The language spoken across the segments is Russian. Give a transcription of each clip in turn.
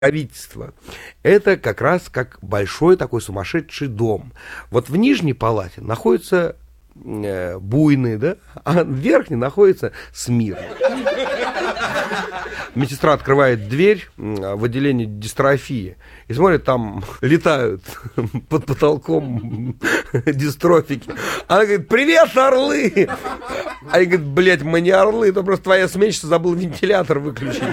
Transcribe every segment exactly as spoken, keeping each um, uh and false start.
Правительство. Это как раз как большой такой сумасшедший дом. Вот в нижней палате находится э, буйный, да, а в верхней находится смирный. Медсестра открывает дверь в отделение дистрофии и смотрит, там летают под потолком дистрофики. Она говорит: привет, орлы! А я говорю: блядь, мы не орлы, это просто твоя сменщица забыла вентилятор выключить.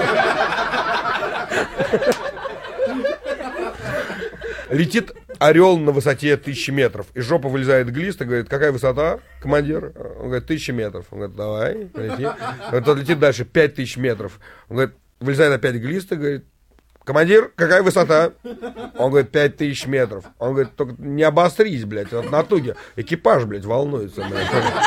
Летит орел на высоте тысячи метров, из жопы вылезает глист и говорит: какая высота, командир? Он говорит: тысяча метров. Он говорит: давай, лети. Он говорит, летит дальше пять тысяч метров. Он говорит, вылезает опять глист и говорит: командир, какая высота? Он говорит: пять тысяч метров. Он говорит: только не обострись, блядь, от натуги. Экипаж, блядь, волнуется, блядь.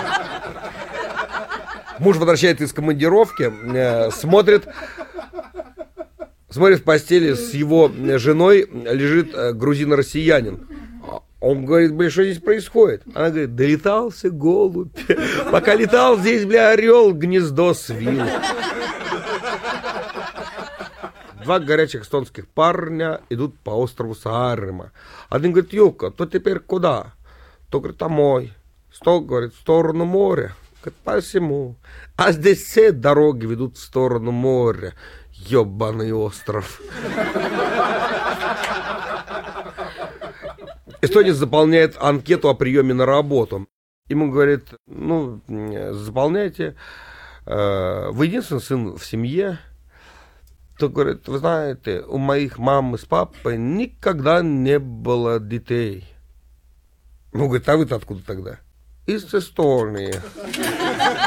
Муж возвращается из командировки, э, смотрит... Смотрит, в постели с его женой лежит грузин-россиянин. Он говорит: бля, что здесь происходит? Она говорит: долетался голубь. Пока летал здесь, бля, орел гнездо свил. Два горячих эстонских парня идут по острову Саарема. Один говорит: Юка, то теперь куда? То говорит: домой. Сто говорит: в сторону моря. Говорит: посему. А здесь все дороги ведут в сторону моря. Ёбаный остров. Эстонец заполняет анкету о приеме на работу. Ему говорит: ну, заполняйте. Вы единственный сын в семье. То говорит: вы знаете, у моих мамы с папой никогда не было детей. Ну, говорит: а вы-то откуда тогда? Из Эстонии.